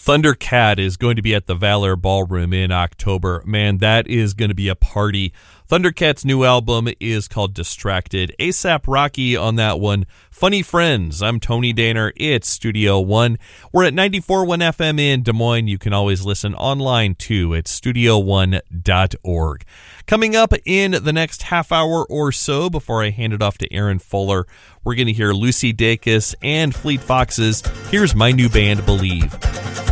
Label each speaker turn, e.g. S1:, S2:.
S1: Thundercat is going to be at the Valor Ballroom in October. Man, that is going to be a party. Thundercat's new album is called Distracted. A$AP Rocky on that one. Funny Friends. I'm Tony Danner. It's Studio One. We're at 94.1 FM in Des Moines. You can always listen online too at studio1.org. Coming up in the next half hour or so, before I hand it off to Aaron Fuller, we're going to hear Lucy Dacus and Fleet Foxes. Here's my new band, Believe.